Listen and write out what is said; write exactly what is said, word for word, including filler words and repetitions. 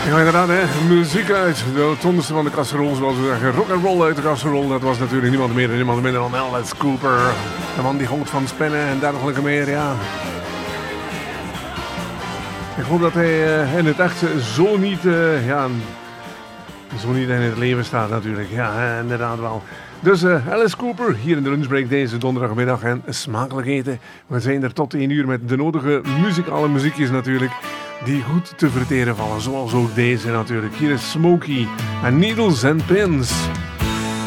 Ja, inderdaad, hè. Muziek uit de tonderste van de casserole, zoals we zeggen. Rock and roll uit de casserole. Dat was natuurlijk niemand meer en niemand minder dan Alice Cooper. De man die gongt van spinnen en dergelijke meer, ja. Ik hoop dat hij uh, in het echt zo niet, uh, ja, zo niet in het leven staat natuurlijk. Ja, inderdaad wel. Dus uh, Alice Cooper hier in de lunchbreak deze donderdagmiddag en smakelijk eten. We zijn er tot één uur met de nodige muzikale muziekjes natuurlijk. Die goed te verteren vallen, zoals ook deze natuurlijk. Hier is Smokey en Needles and Pins.